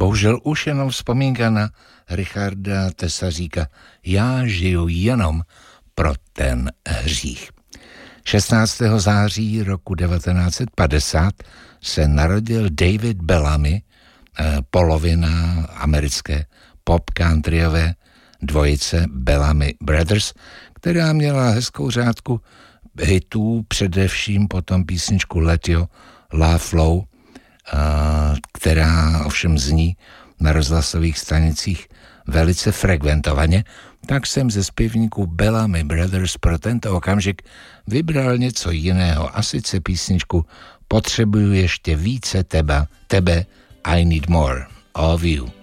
bohužel už jenom vzpomínka na Richarda Tesaříka. Já žiju jenom pro ten hřích. 16. září roku 1950 se narodil David Bellamy, polovina americké pop-countryové dvojice Bellamy Brothers, která měla hezkou řádku hitů, především potom písničku Let Your Love Flow, která ovšem zní na rozhlasových stanicích velice frekventovaně, tak jsem ze zpěvníků Bellamy Brothers pro tento okamžik vybral něco jiného, a sice písničku Potřebuju ještě více tebe, I Need More of You.